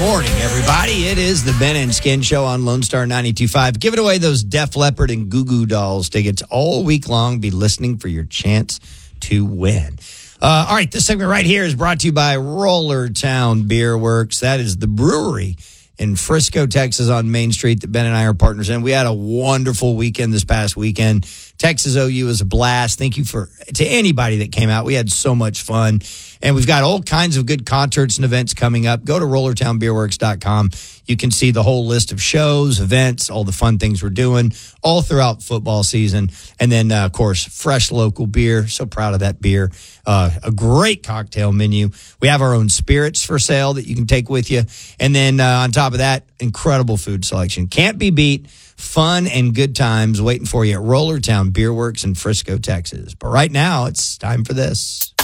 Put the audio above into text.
morning, everybody. It is the Ben and Skin Show on Lone Star 92.5. Giving away those Def Leppard and Goo Goo Dolls tickets all week long. Be listening for your chance to win. All right, this segment right here is brought to you by Roller Town Beer Works. That is the brewery in Frisco, Texas on Main Street that Ben and I are partners in. We had a wonderful weekend this past weekend. Texas OU was a blast. Thank you to anybody that came out. We had so much fun. And we've got all kinds of good concerts and events coming up. Go to rollertownbeerworks.com. You can see the whole list of shows, events, all the fun things we're doing all throughout football season. And then, of course, fresh local beer. So proud of that beer. A great cocktail menu. We have our own spirits for sale that you can take with you. And then on top of that, incredible food selection. Can't be beat. Fun and good times waiting for you at Roller Town Beer Works in Frisco, Texas. But right now, it's time for this.